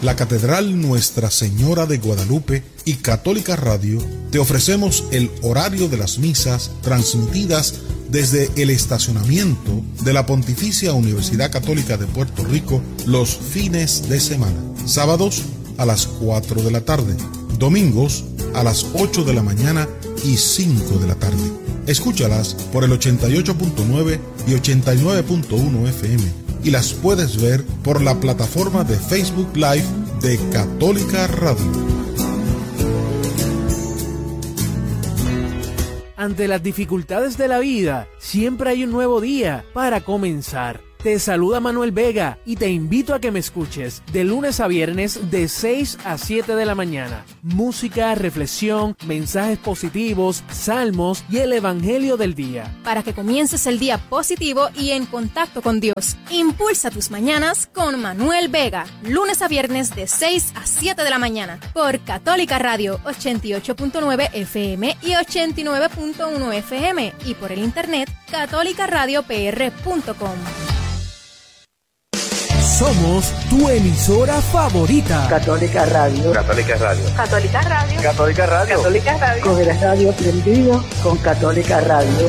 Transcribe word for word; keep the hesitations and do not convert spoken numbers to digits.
la Catedral Nuestra Señora de Guadalupe y Católica Radio te ofrecemos el horario de las misas transmitidas desde el estacionamiento de la Pontificia Universidad Católica de Puerto Rico los fines de semana. Sábados a las cuatro de la tarde, domingos a las ocho de la mañana y cinco de la tarde. Escúchalas por el ochenta y ocho punto nueve y ochenta y nueve punto uno F M y las puedes ver por la plataforma de Facebook Live de Católica Radio. Ante las dificultades de la vida, siempre hay un nuevo día para comenzar. Te saluda Manuel Vega y te invito a que me escuches de lunes a viernes de seis a siete de la mañana. Música, reflexión, mensajes positivos, salmos y el evangelio del día. Para que comiences el día positivo y en contacto con Dios. Impulsa tus mañanas con Manuel Vega. Lunes a viernes de seis a siete de la mañana. Por Católica Radio ochenta y ocho punto nueve F M y ochenta y nueve punto uno F M. Y por el internet católica radio p r punto com. Somos tu emisora favorita. Católica Radio. Católica Radio. Católica Radio. Católica Radio. Católica Radio. Con el radio prendido con Católica Radio.